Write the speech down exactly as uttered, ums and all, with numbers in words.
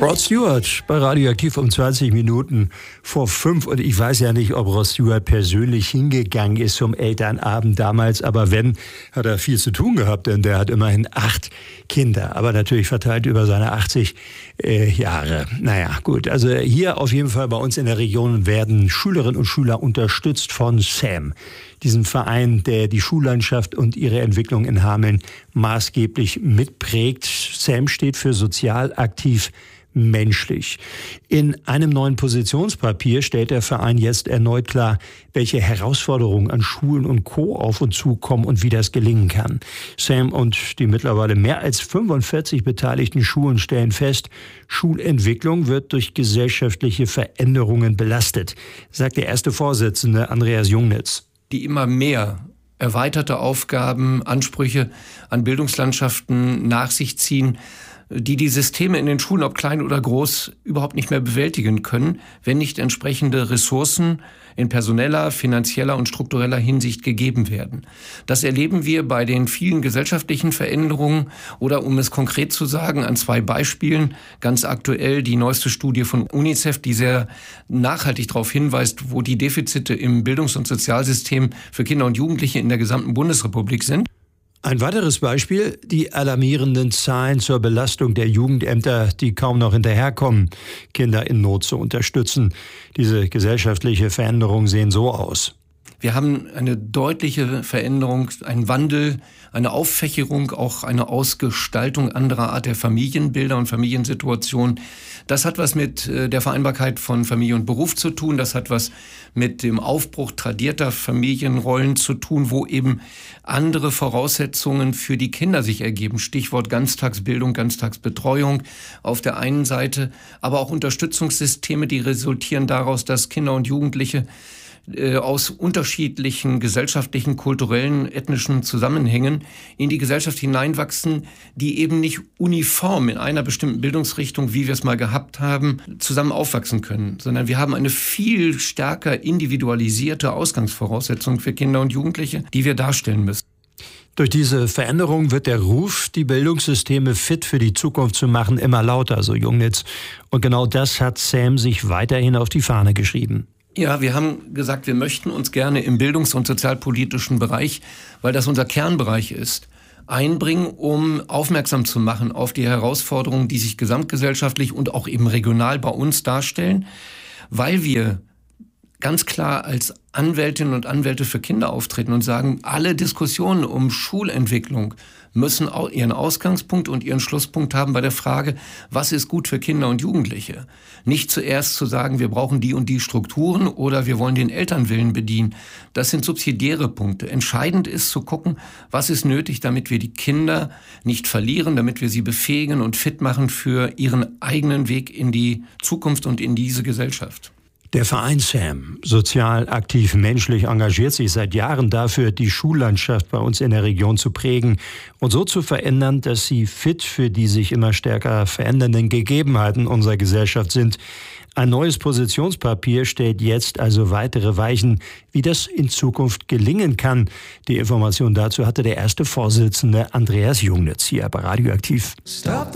Rod Stewart bei Radioaktiv um zwanzig Minuten vor fünf. Und ich weiß ja nicht, ob Rod Stewart persönlich hingegangen ist zum Elternabend damals. Aber wenn, hat er viel zu tun gehabt, denn der hat immerhin acht Kinder. Aber natürlich verteilt über seine achtzig äh, Jahre. Naja, gut. Also hier auf jeden Fall bei uns in der Region werden Schülerinnen und Schüler unterstützt von SAM. Diesem Verein, der die Schullandschaft und ihre Entwicklung in Hameln maßgeblich mitprägt. SAM steht für sozial aktiv menschlich. In einem neuen Positionspapier stellt der Verein jetzt erneut klar, welche Herausforderungen an Schulen und Co. auf uns zukommen und wie das gelingen kann. SAM und die mittlerweile mehr als fünfundvierzig beteiligten Schulen stellen fest, Schulentwicklung wird durch gesellschaftliche Veränderungen belastet, sagt der erste Vorsitzende Andreas Jungnitz. Die immer mehr erweiterte Aufgaben, Ansprüche an Bildungslandschaften nach sich ziehen, die die Systeme in den Schulen, ob klein oder groß, überhaupt nicht mehr bewältigen können, wenn nicht entsprechende Ressourcen in personeller, finanzieller und struktureller Hinsicht gegeben werden. Das erleben wir bei den vielen gesellschaftlichen Veränderungen oder, um es konkret zu sagen, an zwei Beispielen. Ganz aktuell die neueste Studie von UNICEF, die sehr nachhaltig darauf hinweist, wo die Defizite im Bildungs- und Sozialsystem für Kinder und Jugendliche in der gesamten Bundesrepublik sind. Ein weiteres Beispiel, die alarmierenden Zahlen zur Belastung der Jugendämter, die kaum noch hinterherkommen, Kinder in Not zu unterstützen. Diese gesellschaftliche Veränderungen sehen so aus. Wir haben eine deutliche Veränderung, einen Wandel, eine Auffächerung, auch eine Ausgestaltung anderer Art der Familienbilder und Familiensituationen. Das hat was mit der Vereinbarkeit von Familie und Beruf zu tun. Das hat was mit dem Aufbruch tradierter Familienrollen zu tun, wo eben andere Voraussetzungen für die Kinder sich ergeben. Stichwort Ganztagsbildung, Ganztagsbetreuung auf der einen Seite, aber auch Unterstützungssysteme, die resultieren daraus, dass Kinder und Jugendliche aus unterschiedlichen gesellschaftlichen, kulturellen, ethnischen Zusammenhängen in die Gesellschaft hineinwachsen, die eben nicht uniform in einer bestimmten Bildungsrichtung, wie wir es mal gehabt haben, zusammen aufwachsen können, sondern wir haben eine viel stärker individualisierte Ausgangsvoraussetzung für Kinder und Jugendliche, die wir darstellen müssen. Durch diese Veränderung wird der Ruf, die Bildungssysteme fit für die Zukunft zu machen, immer lauter, so Jungnitz. Und genau das hat SAM sich weiterhin auf die Fahne geschrieben. Ja, wir haben gesagt, wir möchten uns gerne im bildungs- und sozialpolitischen Bereich, weil das unser Kernbereich ist, einbringen, um aufmerksam zu machen auf die Herausforderungen, die sich gesamtgesellschaftlich und auch eben regional bei uns darstellen, weil wir ganz klar als Anwältinnen und Anwälte für Kinder auftreten und sagen, alle Diskussionen um Schulentwicklung müssen auch ihren Ausgangspunkt und ihren Schlusspunkt haben bei der Frage, was ist gut für Kinder und Jugendliche? Nicht zuerst zu sagen, wir brauchen die und die Strukturen oder wir wollen den Elternwillen bedienen. Das sind subsidiäre Punkte. Entscheidend ist zu gucken, was ist nötig, damit wir die Kinder nicht verlieren, damit wir sie befähigen und fit machen für ihren eigenen Weg in die Zukunft und in diese Gesellschaft. Der Verein SAM, sozial aktiv menschlich, engagiert sich seit Jahren dafür, die Schullandschaft bei uns in der Region zu prägen und so zu verändern, dass sie fit für die sich immer stärker verändernden Gegebenheiten unserer Gesellschaft sind. Ein neues Positionspapier stellt jetzt also weitere Weichen, wie das in Zukunft gelingen kann. Die Information dazu hatte der erste Vorsitzende Andreas Jungnitz hier bei Radioaktiv. Stop.